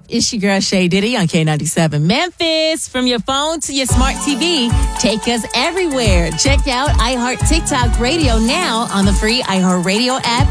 It's your girl Shay Diddy on K97 Memphis. From your phone to your smart TV, take us everywhere. Check out iHeart TikTok Radio now on the free iHeart Radio app